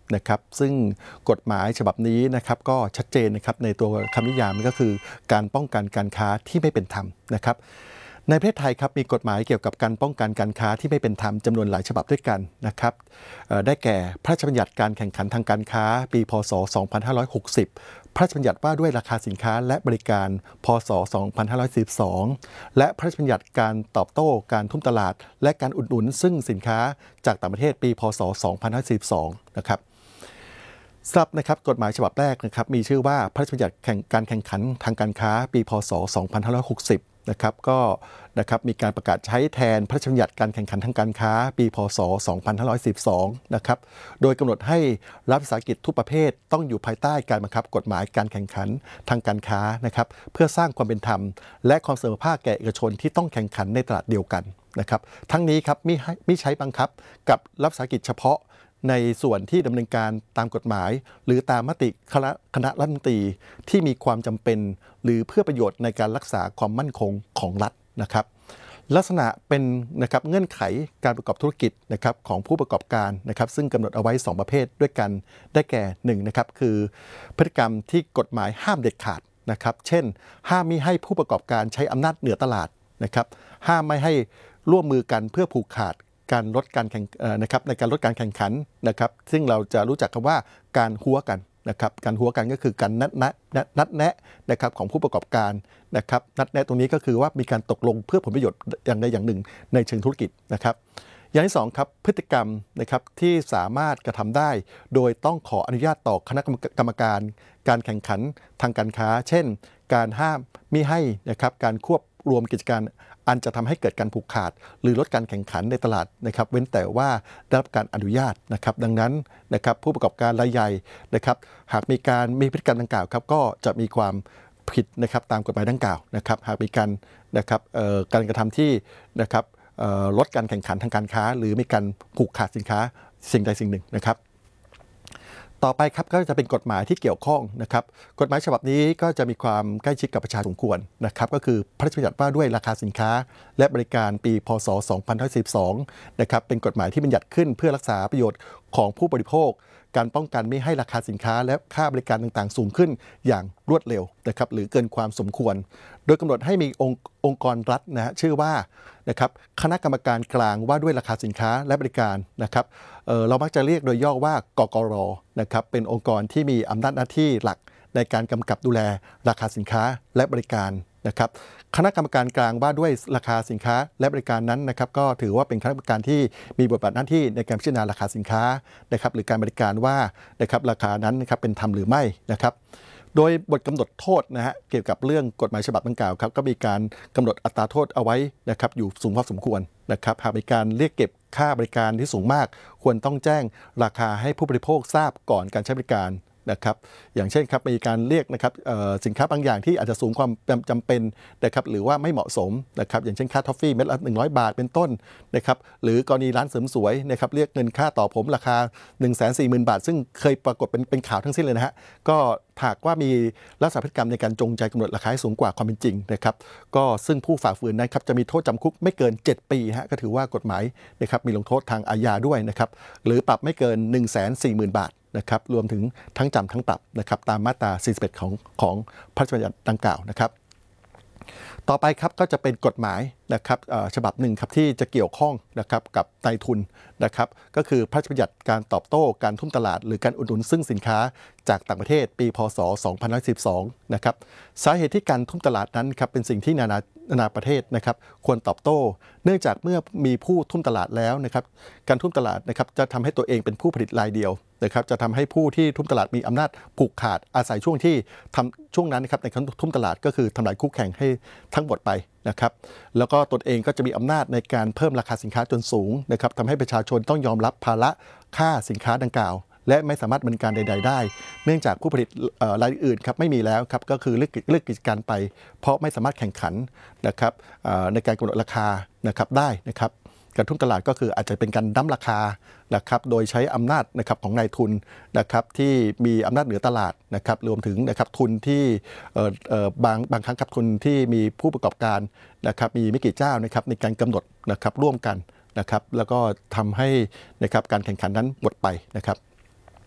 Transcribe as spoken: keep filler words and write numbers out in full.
นะครับซึ่งกฎหมายฉบับนี้นะครับก็ชัดเจนนะครับในตัวคำนิยามก็คือการป้องกันการค้าที่ไม่เป็นธรรมนะครับในประเทศไทยครับมีกฎหมายเกี่ยวกับการป้องกันการค้าที่ไม่เป็นธรรมจำนวนหลายฉบับด้วยกันนะครับได้แก่พระราชบัญญัติการแข่งขันทางการค้าปีพ.ศ. สองพันห้าร้อยหกสิบพระราชบัญญัติว่าด้วยราคาสินค้าและบริการพ.ศ. สองพันห้าร้อยสี่สิบสองและพระราชบัญญัติการตอบโต้การทุ่มตลาดและการอุดหนุนซึ่งสินค้าจากต่างประเทศปีพ.ศ. สองพันห้าร้อยสี่สิบสองนะครับสำหรับนะครับกฎหมายฉบับแรกนะครับมีชื่อว่าพระราชบัญญัติการแข่งขันทางการค้าปีพ.ศ. สองพันห้าร้อยหกสิบนะครับก็นะครับมีการประกาศใช้แทนพระราชบัญญัติการแข่งขันทางการค้าปีพ.ศ. สองพันห้าร้อยสี่สิบสองนะครับโดยกำหนดให้รัฐวิสาหกิจทุกประเภทต้องอยู่ภายใต้การบังคับกฎหมายการแข่งขันทางการค้านะครับเพื่อสร้างความเป็นธรรมและความเสมอภาคแก่เอกชนที่ต้องแข่งขันในตลาดเดียวกันนะครับทั้งนี้ครับมิมิใช้บังคับกับรัฐวิสาหกิจเฉพาะในส่วนที่ดำเนินการตามกฎหมายหรือตามมติคณะคณะรัฐมนตรีที่มีความจำเป็นหรือเพื่อประโยชน์ในการรักษาความมั่นคงของรัฐนะครับลักษณะเป็นนะครับเงื่อนไขการประกอบธุรกิจนะครับของผู้ประกอบการนะครับซึ่งกำหนดเอาไว้สองประเภทด้วยกันได้แก่หนึ่งนะครับคือพฤติกรรมที่กฎหมายห้ามเด็ดขาดนะครับเช่นห้ามมิให้ผู้ประกอบการใช้อำนาจเหนือตลาดนะครับห้ามไม่ให้ร่วมมือกันเพื่อผูกขาดการลดการแข่งนะครับในการลดการแข่งขันนะครับซึ่งเราจะรู้จักคำว่าการหัวกันนะครับการหัวกันก็คือการนัดแนะนัดแนะนะครับของผู้ประกอบการนะครับนัดแนะตรงนี้ก็คือว่ามีการตกลงเพื่อผลประโยชน์อย่างใดอย่างหนึ่งในเชิงธุรกิจนะครับอย่างที่สองครับพฤติกรรมนะครับที่สามารถกระทำได้โดยต้องขออนุญาตต่อคณะกรรมการการแข่งขันทางการค้าเช่นการห้ามมิให้นะครับการควบรวมกิจการอันจะทำให้เกิดการผูกขาดหรือลดการแข่งขันในตลาดนะครับเว้นแต่ว่าได้รับการอนุญาตนะครับดังนั้นนะครับผู้ประกอบการรายใหญ่นะครับหากมีการมีพฤติกรรมดังกล่าวครับก็จะมีความผิดนะครับตามกฎหมายดังกล่าวนะครับหากมีการนะครับการกระทำที่นะครับลดการแข่งขันทางการค้าหรือมีการผูกขาดสินค้าสิ่งใดสิ่งหนึ่งนะครับต่อไปครับก็จะเป็นกฎหมายที่เกี่ยวข้องนะครับกฎหมายฉบับนี้ก็จะมีความใกล้ชิดกับประชาชนสมควรนะครับก็คือพระราชบัญญัติว่าด้วยราคาสินค้าและบริการปีพ.ศ. สองพันห้าร้อยสี่สิบสองนะครับเป็นกฎหมายที่บัญญัติขึ้นเพื่อรักษาประโยชน์ของผู้บริโภคการป้องกันไม่ให้ราคาสินค้าและค่าบริการต่างๆสูงขึ้นอย่างรวดเร็วนะครับหรือเกินความสมควรโดยกำหนดให้มีองค์องค์กรรัฐนะฮะชื่อว่านะครับคณะกรรมการกลางว่าด้วยราคาสินค้าและบริการนะครับ เ, เรามักจะเรียกโดยย่อว่ากกร.นะครับเป็นองค์กรที่มีอำนาจหน้าที่หลักในการกำกับดูแลราคาสินค้าและบริการนะครับคณะกรรมการกลางว่าด้วยราคาสินค้าและบริการนั้นนะครับก็ถือว่าเป็นคณะกรรมการที่มีบทบาทหน้าที่ในการพิจารณาราคาสินค้านะครับหรือการบริการว่านะครับราคานั้นนะครับเป็นธรรมหรือไม่นะครับโดยบทกำหนดโทษนะฮะเกี่ยวกับเรื่องกฎหมายฉบับดังกล่าวครับก็มีการกำหนดอัตราโทษเอาไว้นะครับอยู่สูงพอสมควรนะครับหากมีการเรียกเก็บค่าบริการที่สูงมากควรต้องแจ้งราคาให้ผู้บริโภคทราบก่อนการใช้บริการนะครับอย่างเช่นครับมีการเรียกนะครับสินค้าบางอย่างที่อาจจะสูงความจำเป็นนะครับหรือว่าไม่เหมาะสมนะครับอย่างเช่นค่าทอฟฟี่เม็ดละหนึ่งร้อยบาทเป็นต้นนะครับหรือกรณีร้านเสริมสวยนะครับเรียกเงินค่าต่อผมราคา หนึ่งแสนสี่หมื่น บาทซึ่งเคยปรากฏเป็นเป็นข่าวทั้งสิ้นเลยนะฮะก็หากว่ามีลักษณะพฤติกรรมในการจงใจกำหนดราคาให้สูงกว่าความเป็นจริงนะครับก็ซึ่งผู้ฝ่าฝืนนั้นครับจะมีโทษจำคุกไม่เกินเจ็ดปีฮะก็ถือว่ากฎหมายนะครับมีลงโทษทางอาญาด้วยนะครับหรือปรับไม่เกิน หนึ่งแสนสี่หมื่น บาทนะครับรวมถึงทั้งจำทั้งปรับนะครับตามมาตราสี่สิบเอ็ดของของพระราชบัญญัติดังกล่าวนะครับต่อไปครับก็จะเป็นกฎหมายนะครับฉบับหนึ่งครับที่จะเกี่ยวข้องนะครับกับนายทุนนะครับก็คือพระราชบัญญัติการตอบโต้การทุ่มตลาดหรือการอุดหนุนซึ่งสินค้าจากต่างประเทศปีพ.ศ. สองพันห้าร้อยสิบสองนะครับสาเหตุที่การทุ่มตลาดนั้นครับเป็นสิ่งที่นานานานาประเทศนะครับควรตอบโต้เนื่องจากเมื่อมีผู้ทุ่มตลาดแล้วนะครับการทุ่มตลาดนะครับจะทำให้ตัวเองเป็นผู้ผลิตรายเดียวนะครับจะทำให้ผู้ที่ทุ่มตลาดมีอำนาจผูกขาดอาศัยช่วงที่ทำช่วงนั้นนะครับในการทุ่มตลาดก็คือทำลายคู่แข่งให้ทั้งหมดไปนะครับแล้วก็ตนเองก็จะมีอำนาจในการเพิ่มราคาสินค้าจนสูงนะครับทำให้ประชาชนต้องยอมรับภาระค่าสินค้าดังกล่าวและไม่สามารถดำเนินการใดๆได้เนื่องจากผู้ผลิตรายอื่นครับไม่มีแล้วครับก็คือเลิกเลิกกิจการไปเพราะไม่สามารถแข่งขันนะครับในการกำหนดราคานะครับได้นะครับการทุ่มตลาดก็คืออาจจะเป็นการดั้มราคานะครับโดยใช้อำนาจนะครับของนายทุนนะครับที่มีอำนาจเหนือตลาดนะครับรวมถึงนะครับทุนที่บางบางครั้งครับทุนที่มีผู้ประกอบการนะครับมีไม่กี่เจ้านะครับในการกำหนดนะครับร่วมกันนะครับแล้วก็ทำให้นะครับการแข่งขันนั้นหมดไปนะครับ